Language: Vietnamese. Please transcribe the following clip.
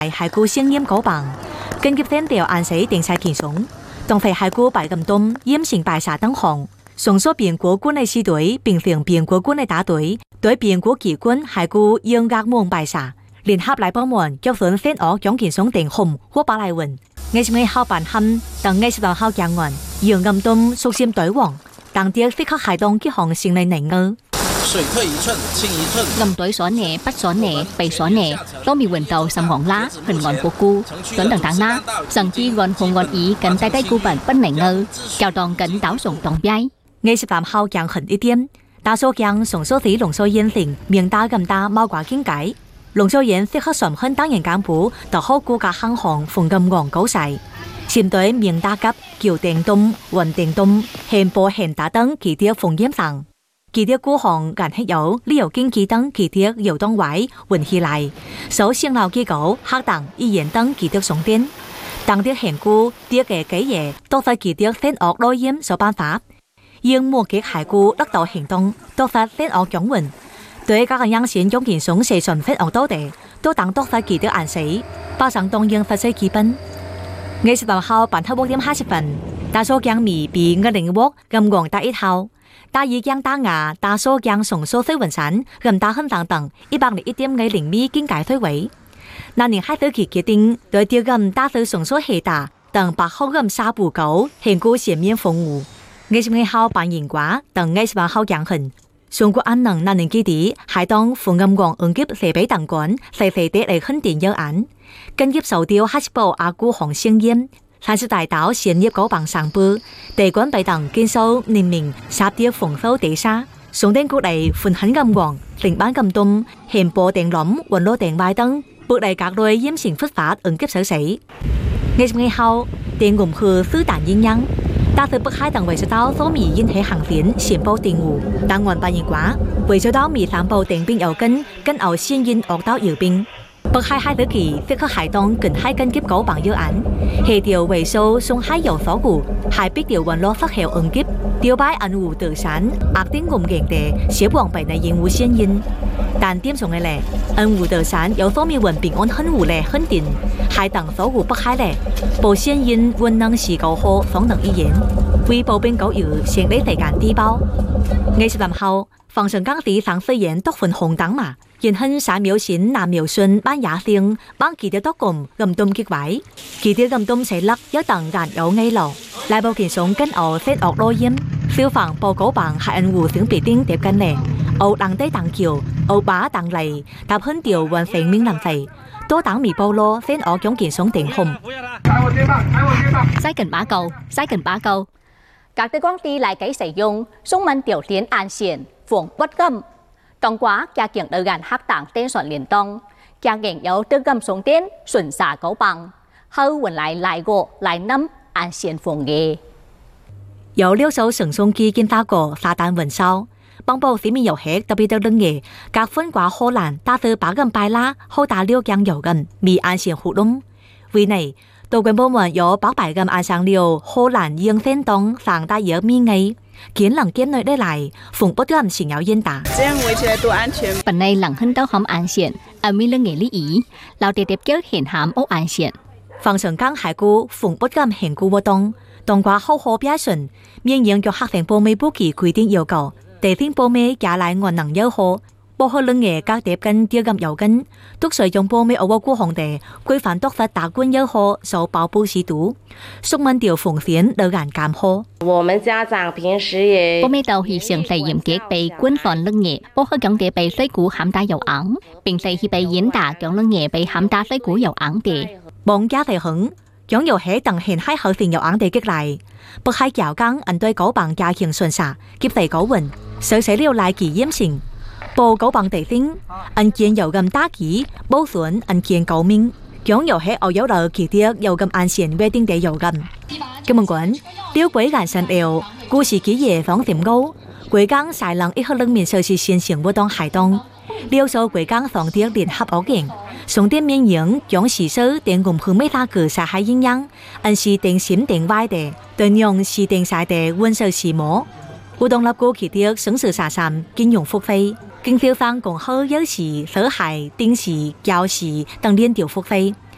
海菇聲鹽果棒，根據天條按時定晒健松，當肥海菇白咁凍，鹽成白沙等項，上所變果官嘅支隊變成變果官嘅打隊，對變果旗官海菇應格望白沙，聯合來幫忙腳損天鵝將健松定紅或白來運，藝術嘅後辦冚，等藝術當後講完，讓咁凍熟佔隊王，當啲即刻海當幾項成嚟寧嘅。 水退1寸，清1寸。 ngầm tuổi xóa nè, bắt xóa nè, bày xóa nè,都มีwinđầu sầm ngọn lá, hình ngọn của cu, tuấn đằng tảng na, sẵn chi ngọn hùng ngọn ý cánh tay tay cu bản bất nảy ngơ, chào đòn cánh táo sổng đòn bay. Ngay sẽ làm hao càng hận ít điểm, đa số càng sổng số tí lồng số yên tình, miệng đa cầm đa mau quá kinh cái, lồng số yên sẽ khắc sầm hơn当然干部，到后顾家行行逢咁昂高勢，針對miệng đa cấp, kiều電đông, 雲電đông, 現播現打燈kỳ tiêu phòng yếm上。記啲孤行間係有呢由經紀等記啲遊當位運起嚟，首先鬧機構黑等依然等記啲送電，當啲現股啲嘅幾嘢都發記啲天惡內淹所辦法，應莫嘅海股得到行動，都發天惡講運，對các人先將件送射順天惡多地，都等多發記啲按死，包上當應發射基本。藝術學校辦喺6:50分，大數將未被嘅領域咁廣大一套。大二將打牙，大數將重數飛雲山，咁打很等等，101.50米經解推位。那年喺到期決定，對啲咁打到重數起打，等8號咁沙布狗，現故前面風戶。藝術學校辦研quả，等藝術學校講很。中國安能那年基地，係當風咁廣ứng急射俾等管，細細啲嚟很電有眼，跟急受掉黑部阿姑紅聲音。三十大島先業果棒上坡，地管被等建收年明十啲豐收地沙，上頂谷嚟寬很咁黃，成班咁凍，現播定冧，運落定賣燈，撥嚟隔內淹成忽發ứng急手死。藝術學校定ngầmคือsư tản yên nhân，大sư北海等為咗到所米引起行線先報定戶，但按辦研quả，為咗到米三報定兵有跟後先引惡到搖兵。北海海德期即刻海當近海跟急果棒要眼，協調為數送海有所顧，海必調運落發後ứng急，調擺安湖德山，壓定咁勁地小黃被內應戶先引。但點上嘅咧，安湖德山有所มี運平安很湖咧很電，海等所顧北海咧，報先引運能時夠好方能一言，為報兵狗友先嚟時間低包。藝術林後，防上崗地上雖然都分紅燈嘛。然後3秒前南苗順班雅聲幫記得多咁咁凍結位，記得咁凍死甩一等間有危樓，來報件送跟我飛惡內淹，消防報告棒係安湖省別丁疊緊咧，我等低等橋，我把等嚟搭hơn điều hoàn thành minh làm thầy，多等未報咯，飛惡將件送定紅。 Sai cần bá cầu. Các cơ quan ty lại cái sử dụng súng măn tiểu tiến an xiển, phường bất gâm. Trong quá, gia kiện đơn gần hắc tảng tên soạn liên tông, gia kiện yếu tư gâm xuống tiến, xuân xả cấu bằng, hâu quần lại gộ, lại nâm, an xiển phường ghê. Yếu liêu sâu sừng sông kỳ kiến ta cổ, xa tàn vần sau. Bằng bầu xí mình yếu hết, đặc biệt đơn nghề, các phân quả hô làn, ta tư bá gâm bài lá, hô ta liêu giang yếu gần, mì an xiển hụ đúng. Vì này, tổ quyền bộ mệnh yếu bác bài gâm an sang liêu, hô làn dương tên tông, sang ta yếu mi ngay. Kiến lặng kiến nơi đây lại, phùng bất gầm xỉn áo yên tả. Phần này lặng hơn tao hóm an xiển, ở mi lưng nghề lý ý, lão tế đẹp chết hiện hám ốc an xiển. Phòng sẵn căng hải cú, phùng bất gầm hiện cú vô tông, tông quá hô hô bia xuân, miên nhiên cho hạc thành bố mê bố kỳ quy định yêu cầu, để thiên bố mê trả lại nguồn năng yêu hồ. Bố hơi lưng nghề các đẹp cân tiêu gầm dầu cân, túc sợi trong bố mê ở vô của hồng đề, quy phản tốc phát tạ quân yêu hồ, sổ bảo bố sĩ tú. Xúc mân điều phùng phiến đỡ gạn cảm hồ. Bố mê tàu hy sinh tại diệm kết bị quân phòn lưng nghề, bố hơi gắn đề bị lấy củ hãm ta dầu ẩn, bình xây khi bị diễn tả gắn lưng nghề bị hãm ta lấy củ dầu ẩn đề. Bọn gia thầy hứng, gắn dầu hệ tầng hiện hai hậu tiền dầu ẩn đề kết lại. Bậc hai chào gắn anh tôi cổ bằng gia hiện xuân xạ, kiếp thầy cổ bình, sợ sẽ liêu lại kỳ diễm sinh. Bố cổ bằng tệ tính, anh chiên dầu gầm tá kỹ, bố xuân anh chiên cầu minh. Giống dầu hệ ẩu dấu đờ kỳ tiết dầu gầm an xiển về tiếng đệ dầu gầm. Cảm ơn quán, tiêu quấy gạn sân eo, cú sĩ ký dễ phóng tìm gấu. Quấy găng xài lăng ít hơn lưng miền sơ sĩ xiên xiển vô đông hải đông. Liêu sâu quấy găng phóng tiết điện hấp ấu kiện. Sống tiên miên dưỡng, giống sĩ sơ tiền gồm hướng mấy ta cử xa hai yên nhăng. Anh sĩ tiền xím tiền vai đệ, tên nhông sĩ tiền xài đệ quân sơ sĩ mổ. Ú đông lập cô kỳ tiết sống sự xả xàm, kinh dụng phúc phây. Kinh tiêu phang cùng hơ giới sĩ, sở hại, tinh sĩ, giáo sĩ,等liên tiểu phúc phây.